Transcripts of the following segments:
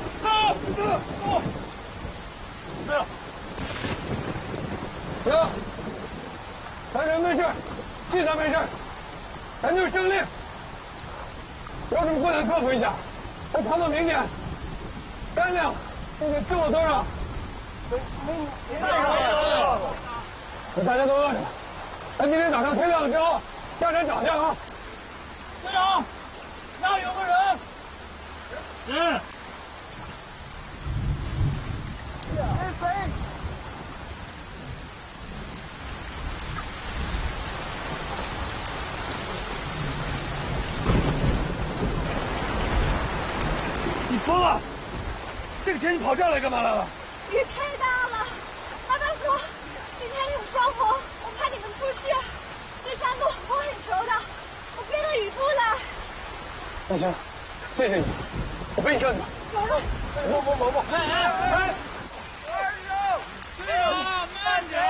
行，咱人没事，器材没事，咱就是胜利。有什么困难克服一下，再扛到明天。干粮，那个吃我多少？大家都饿着呢，咱明天早上天亮了之后下山找去啊！队长，那有个人。 是。你疯了！这个天你跑这儿来干嘛来了？ 雨太大了，阿甘说今天有双峰，我怕你们出事。这山路我很熟的，我背了雨布来。 那行，谢谢你，我背你上去吧。 某，哎！队长，慢点！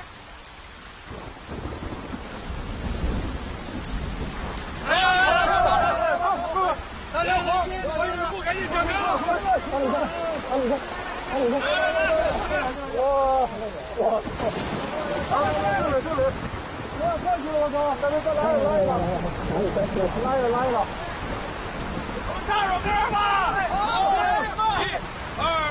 大家好，把雨布赶紧整开了！拉一拉！上手边吧！1、2、